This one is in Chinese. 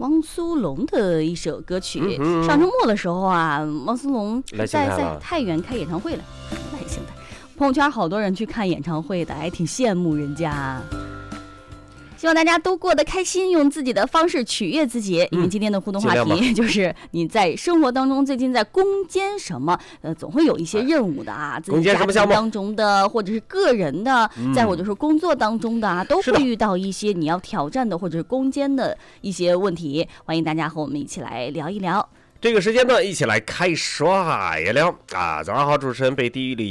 汪苏泷的一首歌曲。上周末的时候啊，汪苏泷在太原开演唱会了，外形态。朋友圈好多人去看演唱会的，还挺羡慕人家。希望大家都过得开心，用自己的方式取悦自己。因为今天的互动话题就是你在生活当中最近在攻坚什么？总会有一些任务的啊，自己家庭当中的，或者是个人的，再或者是工作当中的啊，都会遇到一些你要挑战的或者是攻坚的一些问题。欢迎大家和我们一起来聊一聊。 这个时间呢，一起来开刷呀聊啊！早上好，主持人被地狱里